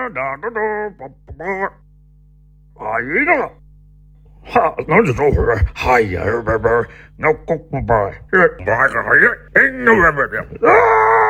哎呀，哈，那就说会儿，哎呀，我谷谷吧，这玩意儿，哎呀，啊！